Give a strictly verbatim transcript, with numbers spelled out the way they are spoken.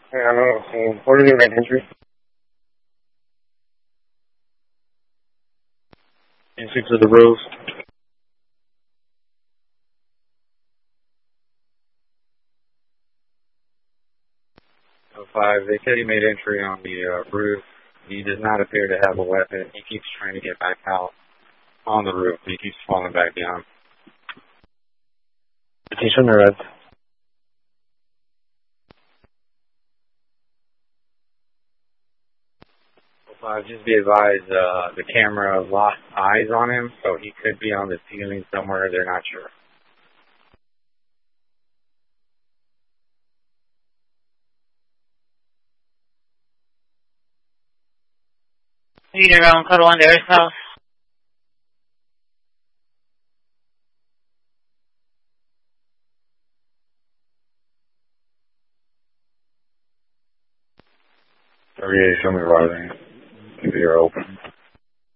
Yeah, I don't know. What is your main entry? Entry to the roof. Oh, five. They said he made entry on the uh, roof. He does not appear to have a weapon. He keeps trying to get back out on the roof. He keeps falling back down. Petition or red? Oh, five. Just be advised, uh, the camera lost eyes on him, so he could be on the ceiling somewhere. They're not sure. Leader on code one, there is house. thirty-eight, show me rising. Keep your ear open.